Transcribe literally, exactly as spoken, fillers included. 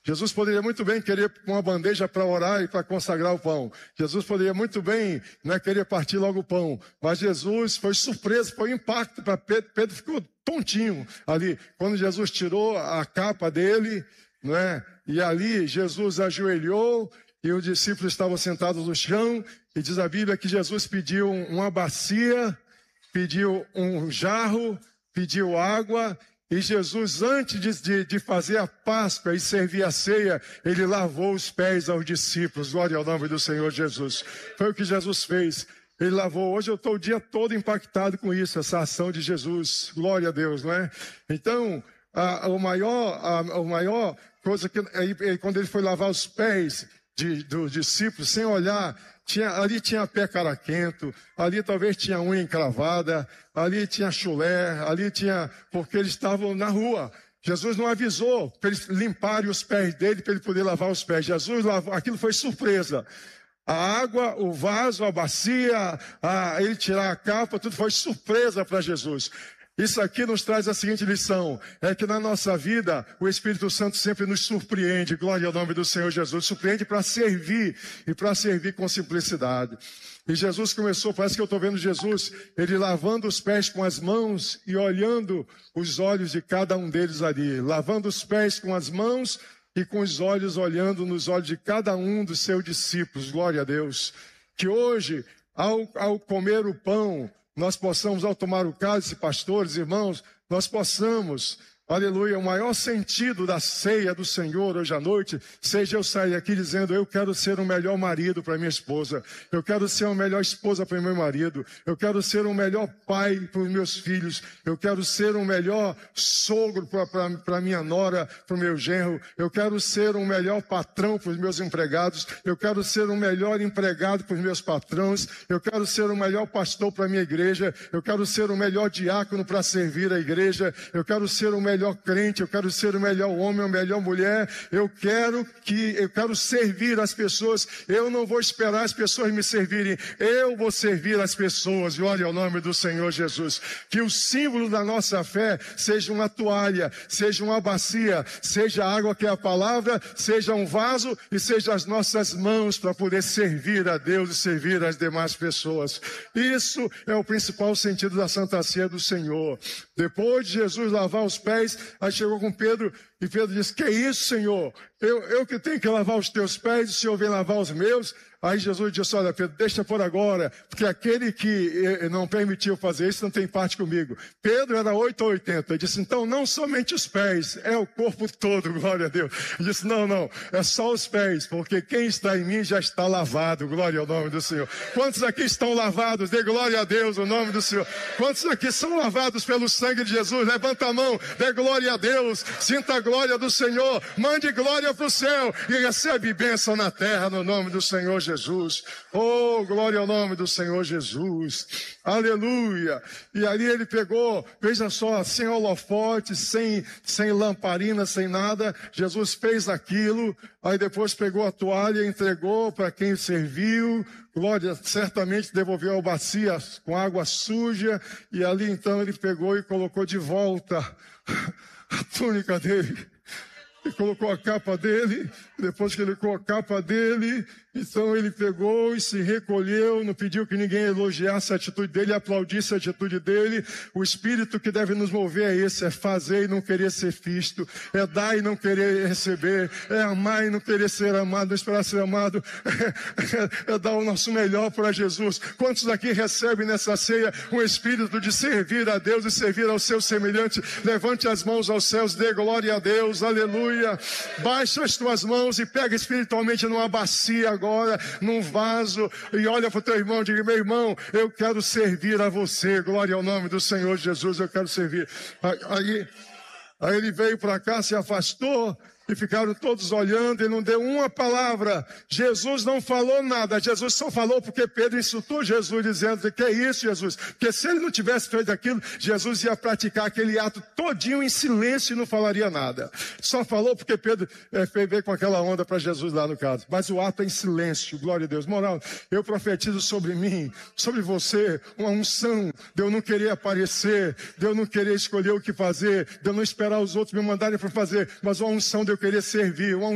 Jesus poderia muito bem querer uma bandeja para orar e para consagrar o pão. Jesus poderia muito bem, né, querer partir logo o pão. Mas Jesus foi surpresa, foi um impacto para Pedro. Pedro ficou tontinho ali. Quando Jesus tirou a capa dele, né, e ali Jesus ajoelhou e os discípulos estavam sentados no chão. E diz a Bíblia que Jesus pediu uma bacia, pediu um jarro, pediu água. E Jesus, antes de, de, de fazer a Páscoa e servir a ceia, ele lavou os pés aos discípulos. Glória ao nome do Senhor Jesus. Foi o que Jesus fez. Ele lavou. Hoje eu estou o dia todo impactado com isso, essa ação de Jesus. Glória a Deus, não é? Então, a, o maior, a, a maior coisa que, é, quando ele foi lavar os pés de, dos discípulos, sem olhar, tinha, ali tinha pé caraquento, ali talvez tinha unha encravada, ali tinha chulé, ali tinha, porque eles estavam na rua. Jesus não avisou para eles limparem os pés dele, para ele poder lavar os pés. Jesus lavou, aquilo foi surpresa. A água, o vaso, a bacia, a, ele tirar a capa, tudo foi surpresa para Jesus. Isso aqui nos traz a seguinte lição, é que na nossa vida o Espírito Santo sempre nos surpreende, glória ao nome do Senhor Jesus, surpreende para servir e para servir com simplicidade. E Jesus começou, parece que eu estou vendo Jesus, ele lavando os pés com as mãos e olhando os olhos de cada um deles ali, lavando os pés com as mãos e com os olhos olhando nos olhos de cada um dos seus discípulos, glória a Deus. Que hoje, ao, ao comer o pão, nós possamos, ao tomar o cálice, pastores, irmãos, nós possamos, aleluia, o maior sentido da ceia do Senhor hoje à noite, seja eu sair aqui dizendo, eu quero ser um melhor marido para minha esposa, eu quero ser uma melhor esposa para meu marido, eu quero ser um melhor pai para os meus filhos, eu quero ser um melhor sogro para minha nora, para o meu genro, eu quero ser um melhor patrão para os meus empregados, eu quero ser um melhor empregado para os meus patrões, eu quero ser um melhor pastor para a minha igreja, eu quero ser um melhor diácono para servir a igreja, eu quero ser um melhor melhor crente, eu quero ser o melhor homem, a melhor mulher, eu quero que, eu quero servir as pessoas, eu não vou esperar as pessoas me servirem, eu vou servir as pessoas, glória ao nome do Senhor Jesus. Que o símbolo da nossa fé seja uma toalha, seja uma bacia, seja a água que é a palavra, seja um vaso e seja as nossas mãos para poder servir a Deus e servir as demais pessoas. Isso é o principal sentido da Santa Ceia do Senhor. Depois de Jesus lavar os pés, aí chegou com Pedro, e Pedro disse, que é isso, Senhor? Eu, eu que tenho que lavar os teus pés, o Senhor vem lavar os meus? Aí Jesus disse, olha Pedro, deixa por agora, porque aquele que não permitiu fazer isso não tem parte comigo. Pedro era oito ou oitenta, ele disse, então não somente os pés, é o corpo todo, glória a Deus. Ele disse, não, não, é só os pés, porque quem está em mim já está lavado, glória ao nome do Senhor. Quantos aqui estão lavados? Dê glória a Deus, o nome do Senhor. Quantos aqui são lavados pelo sangue de Jesus? Levanta a mão, dê glória a Deus, sinta a glória do Senhor, mande glória para o céu e recebe bênção na terra no nome do Senhor Jesus. Oh, glória ao nome do Senhor Jesus. Aleluia. E ali ele pegou, veja só, sem holofote, sem, sem lamparina, sem nada. Jesus fez aquilo, aí depois pegou a toalha e entregou para quem serviu. Glória, certamente devolveu a bacia com água suja. E ali então ele pegou e colocou de volta a túnica dele. E colocou a capa dele, depois que ele colocou a capa dele, então ele pegou e se recolheu, não pediu que ninguém elogiasse a atitude dele, aplaudisse a atitude dele. O espírito que deve nos mover é esse, é fazer e não querer ser visto, é dar e não querer receber, é amar e não querer ser amado, não esperar ser amado, é, é dar o nosso melhor para Jesus. Quantos aqui recebem nessa ceia um espírito de servir a Deus e servir ao seu semelhante? Levante as mãos aos céus, dê glória a Deus, aleluia. Baixa as tuas mãos e pega espiritualmente numa bacia agora, num vaso, e olha para o teu irmão e diga, meu irmão, eu quero servir a você, glória ao nome do Senhor Jesus, eu quero servir. Aí, aí ele veio para cá, se afastou, e ficaram todos olhando e não deu uma palavra. Jesus não falou nada. Jesus só falou porque Pedro insultou Jesus, dizendo, que é isso, Jesus? Porque se ele não tivesse feito aquilo, Jesus ia praticar aquele ato todinho em silêncio e não falaria nada. Só falou porque Pedro é, veio com aquela onda para Jesus lá no caso. Mas o ato é em silêncio, glória a Deus. Moral, eu profetizo sobre mim, sobre você, uma unção de eu não querer aparecer, de eu não querer escolher o que fazer, de eu não esperar os outros me mandarem para fazer, mas uma unção de eu querer servir, uma